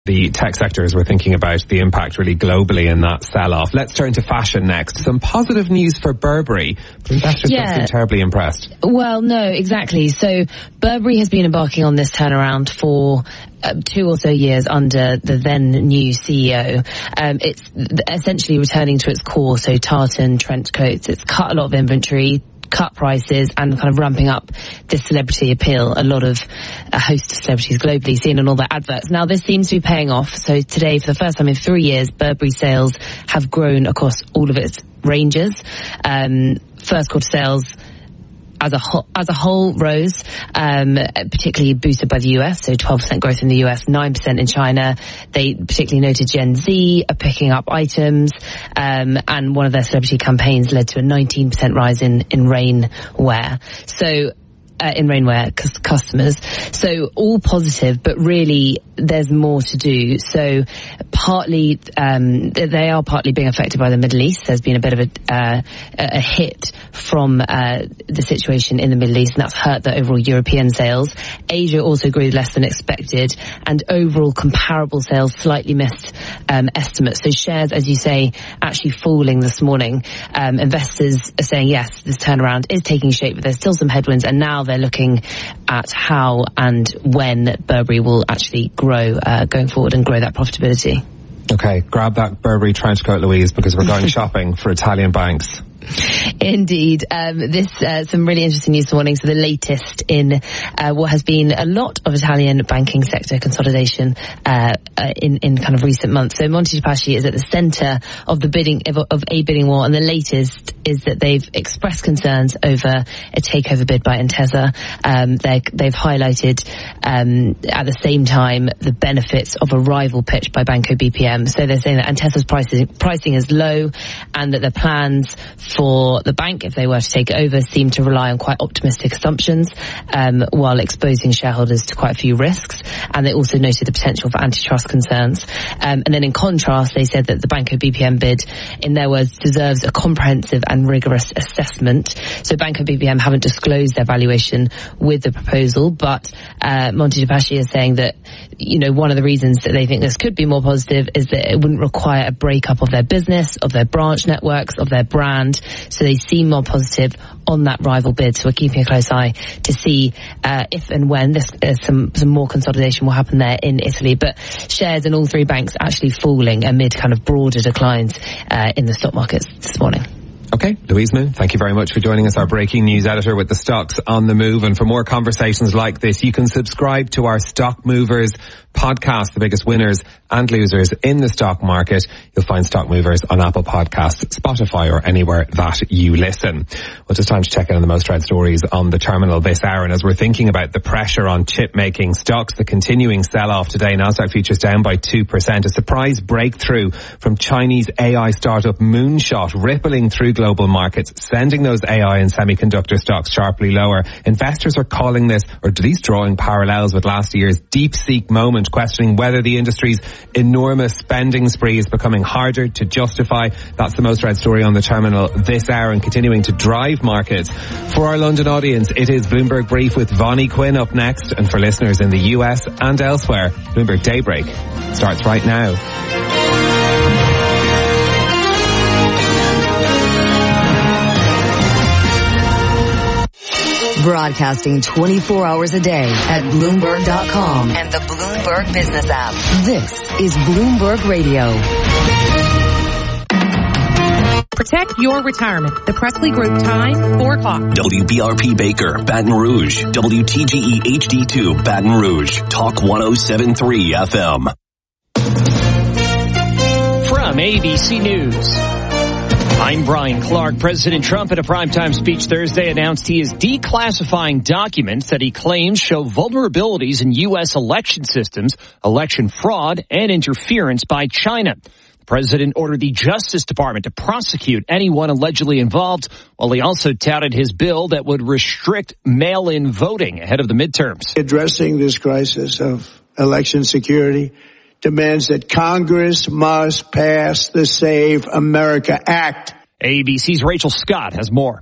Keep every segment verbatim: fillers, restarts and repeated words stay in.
the tech sector as we're thinking about the impact really globally in that sell-off. Let's turn to fashion next. Some positive news for Burberry. Investors yeah. don't seem terribly impressed. Well, no, exactly. So Burberry has been embarking on this turnaround for uh, two or so years under the then new C E O. Um, it's essentially returning to its core, so tartan, trench coats. It's cut a lot of inventory, cut prices, and kind of ramping up this celebrity appeal. A lot of a host of celebrities globally seen in all their adverts. Now this seems to be paying off. So today, for the first time in three years, Burberry sales have grown across all of its ranges. Um, first quarter sales as a whole, as a whole rose, um, particularly boosted by the U S, so twelve percent growth in the U S, nine percent in China. They particularly noted Gen Z are picking up items, um, and one of their celebrity campaigns led to a nineteen percent rise in, in rainwear. So, Uh, in rainwear c- customers. So all positive, but really there's more to do. So partly, um, they are partly being affected by the Middle East. There's been a bit of a, uh, a hit from uh, the situation in the Middle East, and that's hurt the overall European sales. Asia also grew less than expected, and overall comparable sales slightly missed um, estimates. So shares, as you say, actually falling this morning. Um, investors are saying, yes, this turnaround is taking shape, but there's still some headwinds, and now they're looking at how and when Burberry will actually grow uh, going forward and grow that profitability. Okay, grab that Burberry trench coat, Louise, because we're going shopping for Italian banks. Indeed. Um, this, uh, some really interesting news this morning. So the latest in uh, what has been a lot of Italian banking sector consolidation uh, uh, in, in kind of recent months. So Monte dei Paschi is at the centre of the bidding of, of a bidding war, and the latest is that they've expressed concerns over a takeover bid by Intesa. Um, they've highlighted um, at the same time the benefits of a rival pitch by Banco B P M. So they're saying that Intesa's pricing, pricing is low, and that the plans for the bank, if they were to take it over, seem to rely on quite optimistic assumptions, um, while exposing shareholders to quite a few risks. And they also noted the potential for antitrust concerns. Um, and then in contrast, they said that the Banco B P M bid, in their words, deserves a comprehensive and rigorous assessment. So Banco B P M haven't disclosed their valuation with the proposal, but uh, Monte dei Paschi is saying that, you know, one of the reasons that they think this could be more positive is that it wouldn't require a breakup of their business, of their branch networks, of their brand. So they seem more positive on that rival bid. So we're keeping a close eye to see uh, if and when this uh, some some more consolidation will happen there in Italy. But shares in all three banks actually falling amid kind of broader declines uh, in the stock markets this morning. Okay, Louise Moon, thank you very much for joining us, our breaking news editor with the stocks on the move. And for more conversations like this, you can subscribe to our Stock Movers podcast, the biggest winners and losers in the stock market. You'll find Stock Movers on Apple Podcasts, Spotify, or anywhere that you listen. Well, just time to check in on the most read stories on the terminal this hour. And as we're thinking about the pressure on chip-making stocks, the continuing sell-off today, Nasdaq futures down by two percent. A surprise breakthrough from Chinese A I startup Moonshot, rippling through global markets, sending those A I and semiconductor stocks sharply lower. Investors are calling this, or at least drawing parallels with last year's DeepSeek moment, questioning whether the industry's enormous spending spree is becoming harder to justify. That's the most read story on the terminal this hour, and continuing to drive markets. For our London audience, it is Bloomberg Brief with Vonnie Quinn up next, and for listeners in the U S and elsewhere, Bloomberg Daybreak starts right now. Broadcasting twenty-four hours a day at Bloomberg dot com and the Bloomberg Business app. This is Bloomberg Radio. Protect your retirement. The Presley Group time, four o'clock. W B R P Baker, Baton Rouge. W T G E H D two, Baton Rouge. Talk one oh seven point three F M. From A B C News, I'm Brian Clark. President Trump, in a primetime speech Thursday, announced he is declassifying documents that he claims show vulnerabilities in U S election systems, election fraud, and interference by China. The president ordered the Justice Department to prosecute anyone allegedly involved, while he also touted his bill that would restrict mail-in voting ahead of the midterms. Addressing this crisis of election security demands that Congress must pass the Save America Act. A B C's Rachel Scott has more.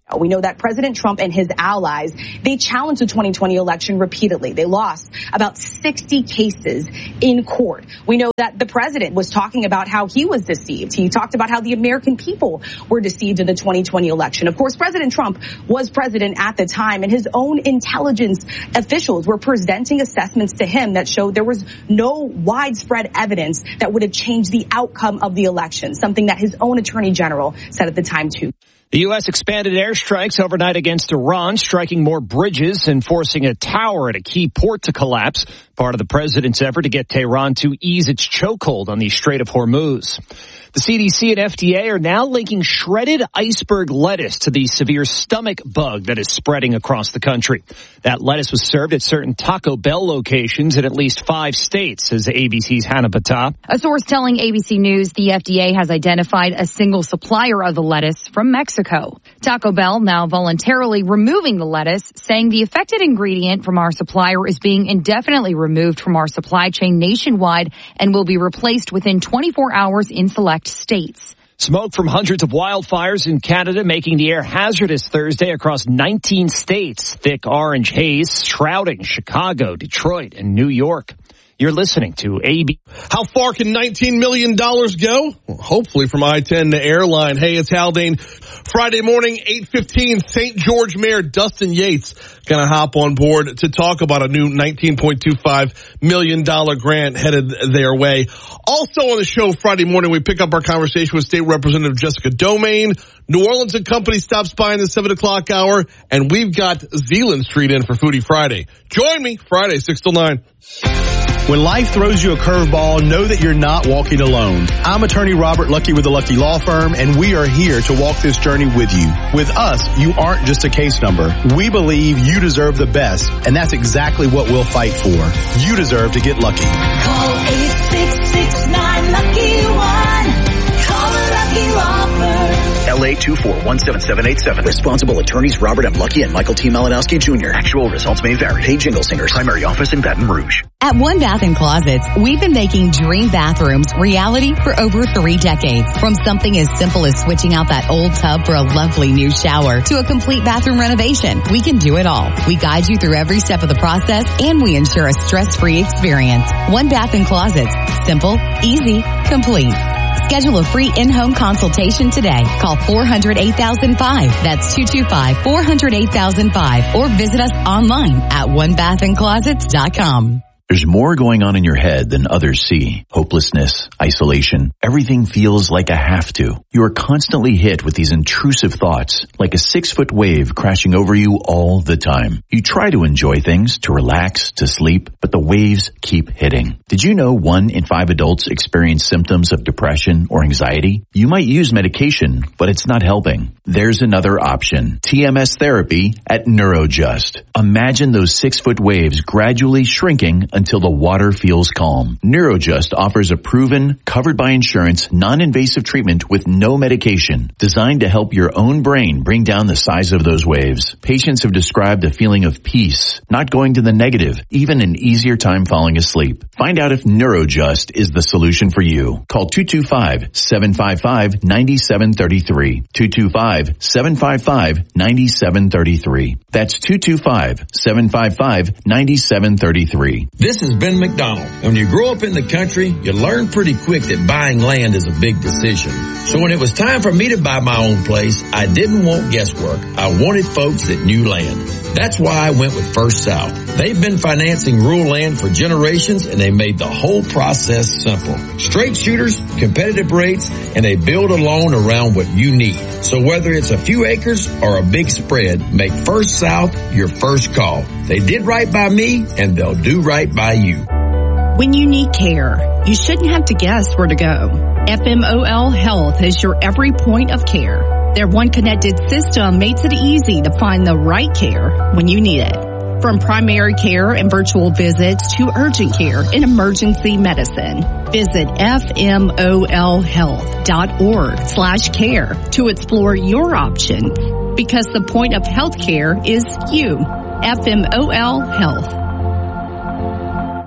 We know that President Trump and his allies, they challenged the twenty twenty election repeatedly. They lost about sixty cases in court. We know that the president was talking about how he was deceived. He talked about how the American people were deceived in the twenty twenty election. Of course, President Trump was president at the time, and his own intelligence officials were presenting assessments to him that showed there was no widespread evidence that would have changed the outcome of the election, something that his own attorney general said at the time, too. The U S expanded airstrikes overnight against Iran, striking more bridges and forcing a tower at a key port to collapse, part of the president's effort to get Tehran to ease its chokehold on the Strait of Hormuz. The C D C and F D A are now linking shredded iceberg lettuce to the severe stomach bug that is spreading across the country. That lettuce was served at certain Taco Bell locations in at least five states, says A B C's Hannah Battah. A source telling A B C News the F D A has identified a single supplier of the lettuce from Mexico. Taco Bell now voluntarily removing the lettuce, saying the affected ingredient from our supplier is being indefinitely removed from our supply chain nationwide and will be replaced within twenty-four hours in select states. Smoke from hundreds of wildfires in Canada making the air hazardous Thursday across nineteen states. Thick orange haze shrouding Chicago, Detroit, and New York. You're listening to A B. How far can nineteen million dollars go? Well, hopefully from I ten to airline. Hey, it's Haldane. Friday morning, eight fifteen, Saint George Mayor Dustin Yates going to hop on board to talk about a new nineteen point two five million dollars grant headed their way. Also on the show Friday morning, we pick up our conversation with State Representative Jessica Domain. New Orleans and Company stops by in the seven o'clock hour, and we've got Zealand Street in for Foodie Friday. Join me Friday, six till nine. When life throws you a curveball, know that you're not walking alone. I'm attorney Robert Lucky with the Lucky Law Firm, and we are here to walk this journey with you. With us, you aren't just a case number. We believe you deserve the best, and that's exactly what we'll fight for. You deserve to get lucky. Call eight six six nine lucky one. Call the Lucky Law Firm. L A two four one seven seven eight seven. Responsible attorneys Robert M. Lucky and Michael T. Malinowski Junior Actual results may vary. Paid Jingle Singers. Primary office in Baton Rouge. At One Bath and Closets, we've been making dream bathrooms reality for over three decades. From something as simple as switching out that old tub for a lovely new shower to a complete bathroom renovation, we can do it all. We guide you through every step of the process, and we ensure a stress-free experience. One Bath and Closets. Simple, easy, complete. Schedule a free in-home consultation today. Call four hundred eight thousand five. That's two two five, four hundred eight thousand five. Or visit us online at one bath and closets dot com. There's more going on in your head than others see. Hopelessness, isolation, everything feels like a have to. You are constantly hit with these intrusive thoughts, like a six-foot wave crashing over you all the time. You try to enjoy things, to relax, to sleep, but the waves keep hitting. Did you know one in five adults experience symptoms of depression or anxiety? You might use medication, but it's not helping. There's another option. T M S therapy at Neurojust. Imagine those six-foot waves gradually shrinking until the water feels calm. Neurojust offers a proven, covered by insurance, non-invasive treatment with no medication, designed to help your own brain bring down the size of those waves. Patients have described a feeling of peace, not going to the negative, even an easier time falling asleep. Find out if Neurojust is the solution for you. Call two two five, seven five five, nine seven three three. two two five, seven five five, nine seven three three. That's two two five, seven five five, nine seven three three. This is Ben McDonald. When you grow up in the country, you learn pretty quick that buying land is a big decision. So when it was time for me to buy my own place, I didn't want guesswork. I wanted folks that knew land. That's why I went with First South. They've been financing rural land for generations, and they made the whole process simple. Straight shooters, competitive rates, and they build a loan around what you need. So whether it's a few acres or a big spread, make First South your first call. They did right by me, and they'll do right by you. When you need care, you shouldn't have to guess where to go. F M O L Health is your every point of care. Their one connected system makes it easy to find the right care when you need it. From primary care and virtual visits to urgent care and emergency medicine. Visit F M O L health dot org slash care to explore your options. Because the point of health care is you. F M O L Health.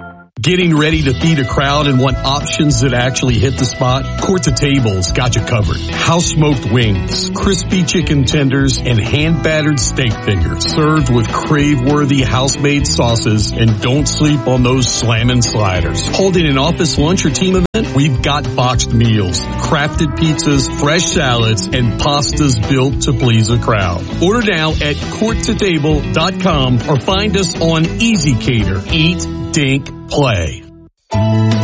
Getting ready to feed a crowd and want options that actually hit the spot? Court to Table's got you covered. House smoked wings, crispy chicken tenders, and hand battered steak fingers served with crave-worthy house-made sauces, and don't sleep on those slammin' sliders. Holding an office lunch or team event? We've got boxed meals, crafted pizzas, fresh salads, and pastas built to please a crowd. Order now at court to table dot com or find us on Easy Cater. Eat, Dink, Play.